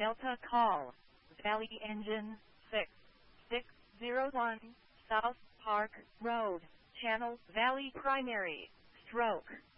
Delta call. Valley engine 6601 South Park Road, Channel Valley Primary, Stroke.